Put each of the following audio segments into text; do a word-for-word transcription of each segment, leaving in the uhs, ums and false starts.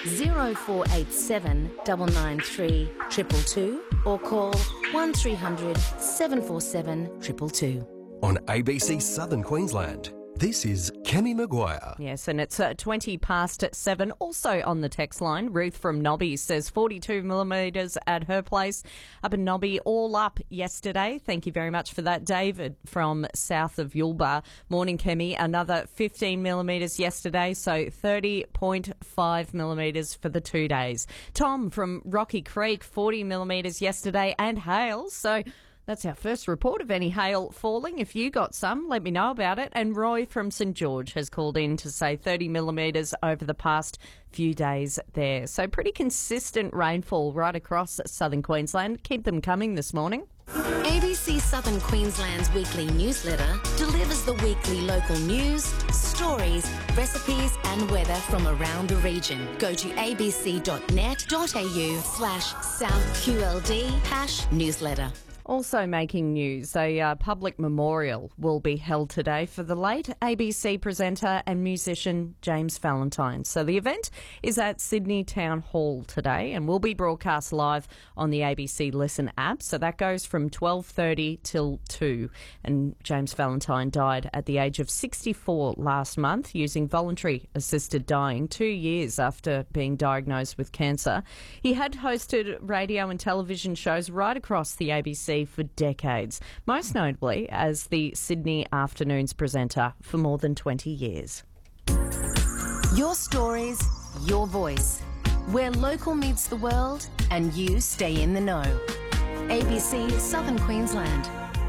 zero four eight seven nine nine three two two two or call one three hundred seven four seven two two two. On A B C Southern Queensland, this is Kemi Maguire. Yes, and it's uh, twenty past seven. Also on the text line, Ruth from Nobby says forty-two millimetres at her place up in Nobby, all up yesterday. Thank you very much for that. David from south of Yulba. Morning, Kemi. Another fifteen millimetres yesterday, so thirty point five millimetres for the two days. Tom from Rocky Creek, forty millimetres yesterday and hail, so that's our first report of any hail falling. If you got some, let me know about it. And Roy from St George has called in to say thirty millimetres over the past few days there. So pretty consistent rainfall right across southern Queensland. Keep them coming this morning. A B C Southern Queensland's weekly newsletter delivers the weekly local news, stories, recipes and weather from around the region. Go to abc.net.au slash southqld hash newsletter. Also making news, a uh, public memorial will be held today for the late A B C presenter and musician James Valentine. So the event is at Sydney Town Hall today and will be broadcast live on the A B C Listen app. So that goes from twelve thirty till two. And James Valentine died at the age of sixty-four last month using voluntary assisted dying, two years after being diagnosed with cancer. He had hosted radio and television shows right across the A B C for decades, most notably as the Sydney Afternoons presenter for more than twenty years. Your stories, your voice. Where local meets the world and you stay in the know. A B C Southern Queensland.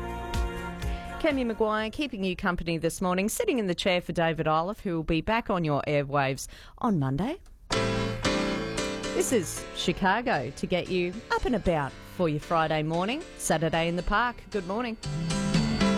Kemi Maguire keeping you company this morning, sitting in the chair for David Iliff, who will be back on your airwaves on Monday. This is Chicago to get you up and about for your Friday morning, Saturday in the park. Good morning.